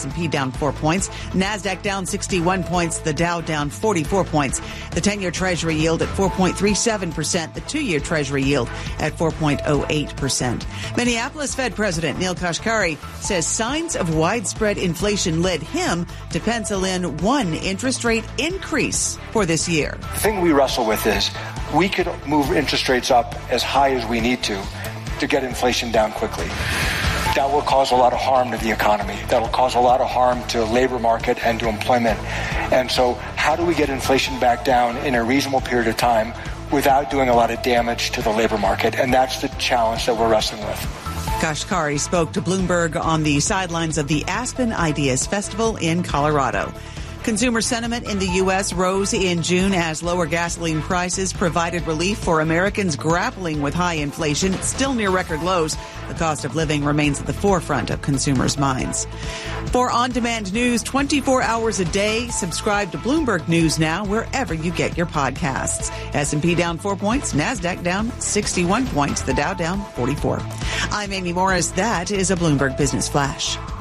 S&P down 4 points. NASDAQ down 61 points. The Dow down 44 points. The 10-year Treasury yield at 4.37%. The 2-year Treasury yield at 4.08%. Minneapolis Fed President Neel Kashkari says signs of widespread inflation led him to pencil in one interest rate increase for this year. The thing we wrestle with is we could move interest rates up as high as we need to get inflation down quickly. That will cause a lot of harm to the economy. That will cause a lot of harm to the labor market and to employment. And so how do we get inflation back down in a reasonable period of time without doing a lot of damage to the labor market? And that's the challenge that we're wrestling with. Kashkari spoke to Bloomberg on the sidelines of the Aspen Ideas Festival in Colorado. Consumer sentiment in the U.S. rose in June as lower gasoline prices provided relief for Americans grappling with high inflation. It's still near record lows. The cost of living remains at the forefront of consumers' minds. For on-demand news 24 hours a day, subscribe to Bloomberg News Now wherever you get your podcasts. S&P down 4 points, NASDAQ down 61 points, the Dow down 44. I'm Amy Morris. That is a Bloomberg Business Flash.